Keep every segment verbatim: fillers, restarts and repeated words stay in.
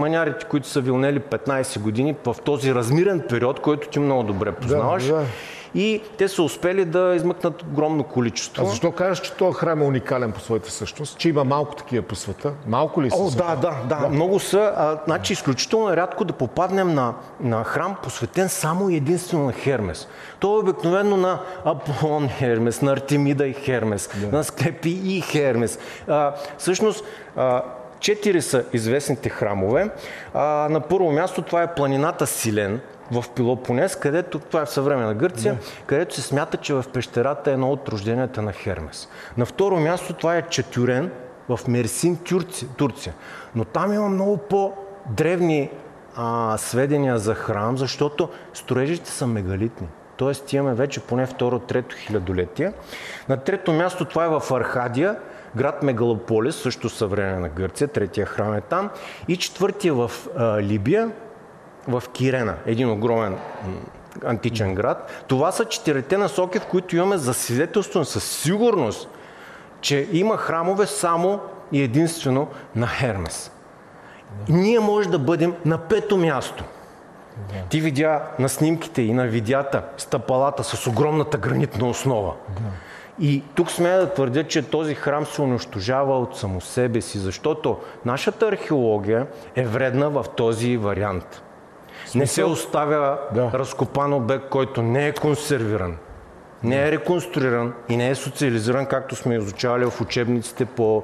манярите, които са вилнели петнайсет години в този размирен период, който ти много добре познаваш. Да, да. И те са успели да измъкнат огромно количество. А защо кажеш, че този храм е уникален по своята същност? Че има малко такива по света? Малко ли са? О, да, да, да, да. Много са. А, значи, изключително е рядко да попаднем на, на храм, посветен само и единствено на Хермес. Той е обикновено на Аполон Хермес, на Артемида и Хермес, да. На Склепи и Хермес. А, всъщност, а, четири са известните храмове. А, на първо място това е планината Силен в Пелопонес, където, това е в съвременна Гърция, yeah. където се смята, че в пещерата е едно от рожденията на Хермес. На второ място това е Четюрен в Мерсин, Турция. Но там има много по-древни а, сведения за храм, защото строежите са мегалитни. Тоест имаме вече поне второ-трето хилядолетие. На трето място това е в Архадия, град Мегалополис, също съвременна Гърция, третия храм е там. И четвъртия в а, Либия, в Кирена, един огромен античен град. Това са четирите насоки, в които имаме засвидетелствено със сигурност, че има храмове само и единствено на Хермес. Да. Ние може да бъдем на пето място. Да. Ти видя на снимките и на видеята стъпалата с огромната гранитна основа. Да. И тук смея да твърдя, че този храм се унищожава от само себе си, защото нашата археология е вредна в този вариант. Не се оставя да. разкопан обект, който не е консервиран, не е реконструиран и не е социализиран, както сме изучавали в учебниците по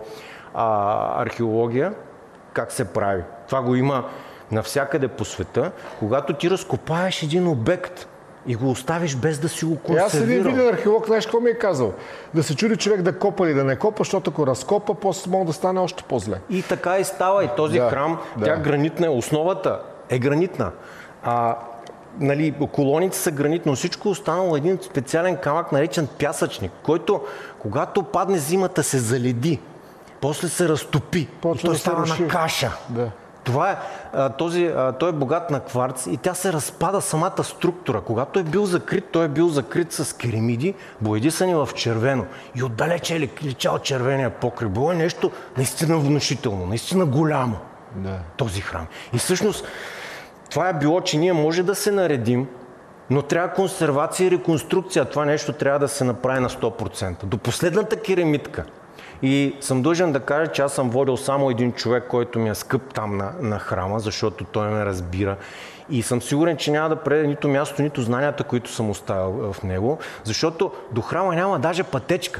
а, археология, как се прави. Това го има навсякъде по света. Когато ти разкопаеш един обект и го оставиш без да си го консервирал. Аз един виден археолог, знаеш какво ми е казал? Да се чуди човек да копа или да не копа, защото ако разкопа, после може да стане още по-зле. И така и става. И този да, храм, да. тя гранитна, основата е гранитна. А, нали, колоните са гранитно, всичко останало един специален камък, наречен пясъчник, който, когато падне зимата, се заледи, после се разтопи Почва и той да става на каша. Да. Това е, този, той е богат на кварц и тя се разпада самата структура. Когато е бил закрит, той е бил закрит с керамиди, боядисани в червено. И отдалече е личал червения покрив. Било е нещо наистина внушително, наистина голямо. Да. Този храм. И всъщност това е било, че ние може да се наредим, но трябва консервация и реконструкция. Това нещо трябва да се направи на сто процента. До последната керамидка. И съм длъжен да кажа, че аз съм водил само един човек, който ми е скъп там на, на храма, защото той ме разбира. И съм сигурен, че няма да преде нито място, нито знанията, които съм оставил в него, защото до храма няма даже пътечка.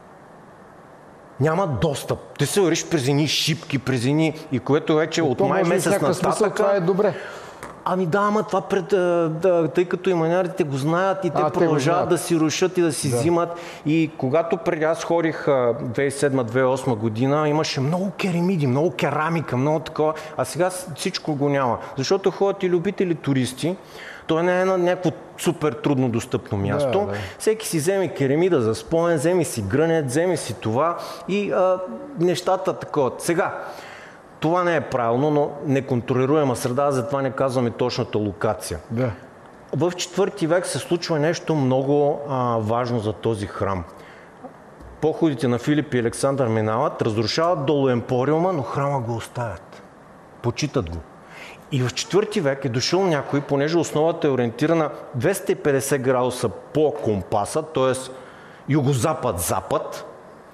Няма достъп. Ти се вървиш през едни шипки, през едни, и което вече от май месец нататък. Това е добре. Ами да, ама това пред, да, тъй като и манярите го знаят и те а, продължават да си рушат и да си да. взимат. И когато преди аз ходих две хиляди и седма - две хиляди и осма година, имаше много керамиди, много керамика, много такова, а сега всичко го няма. Защото ходят и любители туристи, то не е на някакво супер трудно достъпно място. Да, да. Всеки си вземе керамида за спомен, вземе си грънет, вземе си това и а, нещата такова. Сега, това не е правилно, но неконтролируема среда, затова не казваме точната локация. Да. В четвърти век се случва нещо много а, важно за този храм. Походите на Филип и Александър минават, разрушават долу емпориума, но храма го оставят. Почитат го. И в четвърти век е дошъл някой, понеже основата е ориентирана двеста и петдесет градуса по компаса, т.е. югозапад-запад,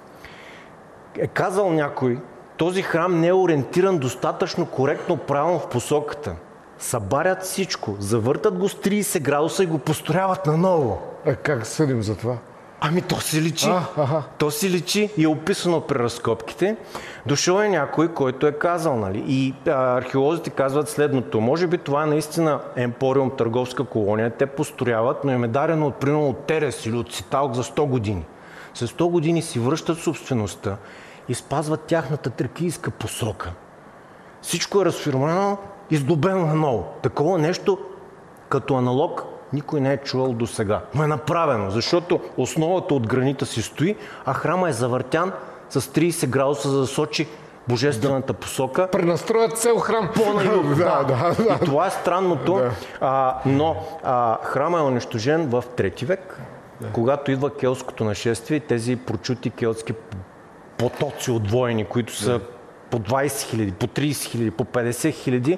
е казал някой, този храм не е ориентиран достатъчно коректно, правилно в посоката. Събарят всичко, завъртат го с трийсет градуса и го построяват наново. А как съдим за това? Ами то си личи. А, аха. То си личи и е описано при разкопките. Дошъл е някой, който е казал, нали? И а, археолозите казват следното. Може би това е наистина емпориум, търговска колония. Те построяват, но им е дарено от, примерно, от Терес или от Циталк за сто години. След сто години си връщат собствеността и спазват тяхната тракийска посока. Всичко е разфирмано и сдобено наново. Такова нещо като аналог никой не е чувал до сега. Но е направено, защото основата от гранита си стои, а храма е завъртян с трийсет градуса, за да сочи божествената посока. Пренастроят цел храм. По-на юг, да, да, да. И това е странното, да. а, но а, храма е унищожен в трети век, да. Когато идва келтското нашествие, тези прочути келтски потоци от воини, които са да. по двайсет хиляди, по трийсет хиляди, по петдесет хиляди,